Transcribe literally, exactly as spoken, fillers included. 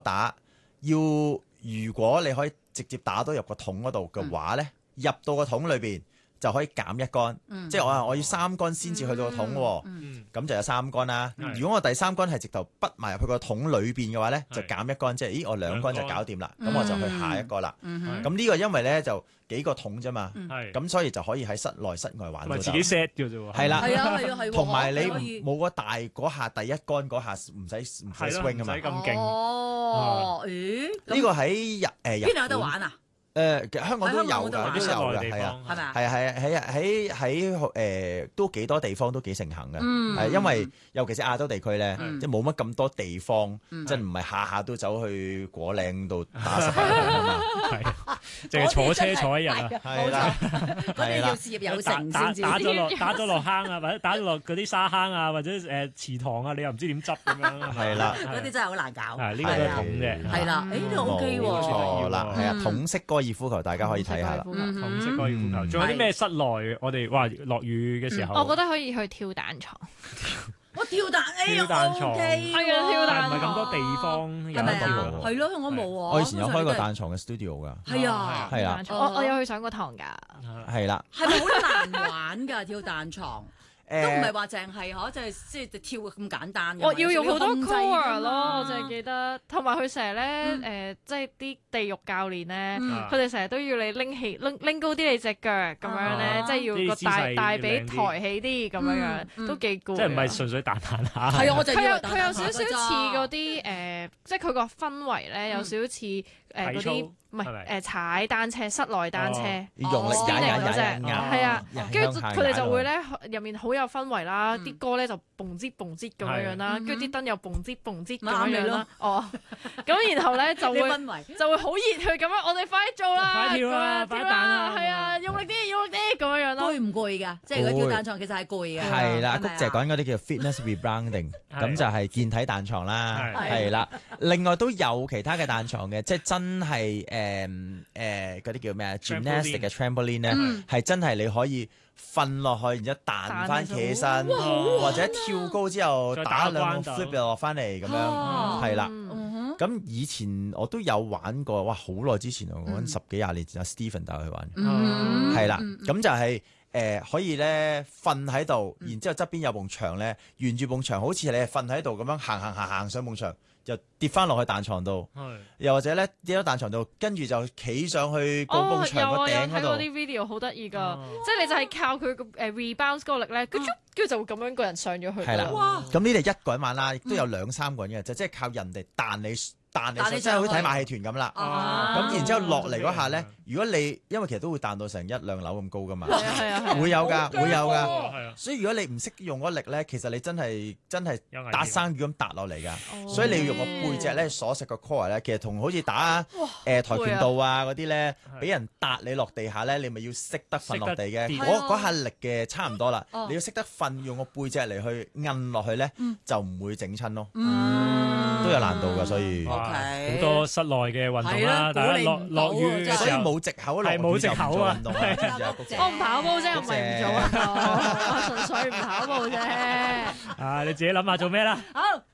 打，要如果你可以直接打到入個桶嗰度嘅話咧，嗯、入到個桶裏邊就可以減一桿，嗯、即係我話我要三桿先至去到個桶喎，咁、嗯嗯、就有三桿啦。嗯、如果我第三桿係直頭筆埋入去個桶裏邊嘅話咧，就減一桿，即係咦我兩桿就搞掂啦，咁、嗯、我就去下一個啦。咁呢、嗯、個因為咧就幾個桶啫嘛，咁、嗯、所以就可以喺室內室外玩到。 自己 set 嘅啫喎。 係啦， 係啊係啊係。 同埋你冇個大嗰下第一桿嗰下唔使唔使 swing 啊嘛。 唔使咁勁。 哦，咦？ 呢個喺日誒邊度有得玩啊？ 誒，香港都有㗎，都有㗎，係啊， 係咪啊？ 係啊，係啊，喺喺喺誒都幾多地方都幾盛行嘅，係因為尤其是亞洲地區咧，即係冇乜咁多地方，即係唔係下下都走去果嶺度打十八個啊嘛， 係，淨係坐車坐一日啊， 係啦， 嗰啲要事業有成先至。 打咗落打咗落坑啊，或者打咗落嗰啲沙坑啊，或者誒池塘啊，你又唔知點執咁樣， 係啦， 嗰啲真係好難搞。 係呢個都係桶嘅， 係啦，誒呢個 OK 喎， 冇錯啦，係啊，桶式高爾夫球大家可以睇下啦。 桶式高爾夫球，仲有啲咩室內？我哋哇落雨嘅時候， 我覺得可以去跳彈床。 我跳彈，哎呀， 跳彈床， 係啊，跳彈唔係咁多地方有得跳。 係咯，我冇啊。 我以前有開過彈床嘅 studio 㗎。 係啊， 係啊， 我我有去上過堂㗎。 係啦。 係咪好難玩㗎跳彈床？都唔係話淨係可，就係即係跳咁簡單嘅。 我要用好多 core 咯，我淨係記得，同埋佢成日咧誒，即係啲地獄教練咧，佢哋成日都要你拎起拎拎高啲你隻腳咁樣咧，即係要個大大髀抬起啲咁樣樣，都幾攰。 即係唔係純粹彈彈下？ 係啊，我就佢有佢有少少似嗰啲誒，即係佢個氛圍咧，有少少似誒嗰啲。唔係誒踩單車，室內單車， 用力踩踩踩踩， 係啊，跟住佢哋就會咧入面好有氛圍啦，啲歌咧就蹦唧蹦唧咁樣樣啦，跟住啲燈又蹦唧蹦唧咁樣樣啦，哦，咁然後咧就會就會好熱血咁樣，我哋快啲做啦， 快跳啦，快彈啦， 係啊，用力啲，用力啲咁樣樣咯。 攰唔攰㗎？即係如果跳彈床其實係攰嘅。 係啦，谷姐講嗰啲叫 fitness rebounding，咁就係健體彈床啦，係啦。另外都有其他嘅彈床嘅，即係真係誒。誒誒嗰啲叫咩啊 ？gymnastic 嘅 trampoline 咧，係真係你可以瞓落去，然之後彈翻企起身，或者跳高之後打兩個 flip 又落翻嚟咁樣，係啦。咁以前我都有玩過，哇！好耐之前啊，我十幾廿年前阿 Stephen 帶我去玩，係啦。咁就係誒可以咧瞓喺度，然之後側邊有埲牆咧，沿住埲牆好似你係瞓喺度咁樣行行行行上埲牆。就跌翻落去彈床度，又或者咧跌咗彈床度，跟住就企上去個埲牆個頂嗰度。哦，有啊，有睇過啲 video 好得意㗎，即係你就係靠佢個誒 rebound 嗰個力咧，跟住跟住就會咁樣個人上咗去。係啦，咁呢啲一個人玩啦，亦都有兩三個人嘅，就即係靠人哋彈你。彈你即係好似睇馬戲團咁啦，咁然之後落嚟嗰下咧，如果你因為其實都會彈到成一兩樓咁高噶嘛，會有㗎，會有㗎，所以如果你唔識用嗰力咧，其實你真係真係打生魚咁揼落嚟㗎，所以你要用個背脊咧鎖實個 core 咧，其實同好似打誒跆拳道啊嗰啲咧，俾人揼你落地下咧，你咪要識得瞓落地嘅，嗰嗰下力嘅差唔多啦，你要識得瞓，用個背脊嚟去摁落去咧，就唔會整親咯，都有難度㗎，所以。 好多室內嘅運動啦，大家落落雨嘅時候， 所以冇藉口， 係冇藉口啊！ 我唔跑步啫，我唔係唔做運動，我純粹唔跑步啫。 啊，你自己諗下做咩啦？ 好。